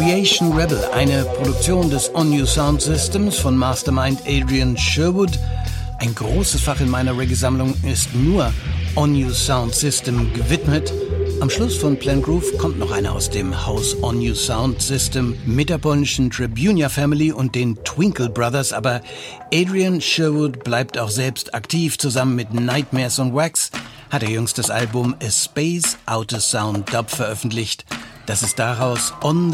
Creation Rebel, eine Produktion des On New Sound Systems von Mastermind Adrian Sherwood. Ein großes Fach in meiner Reggae-Sammlung ist nur On New Sound System gewidmet. Am Schluss von Plan Groove kommt noch einer aus dem Haus On New Sound System mit der polnischen Tribunia Family und den Twinkle Brothers, aber Adrian Sherwood bleibt auch selbst aktiv. Zusammen mit Nightmares on Wax hat er jüngst das Album A Space Out of Sound Dub veröffentlicht. Das ist daraus On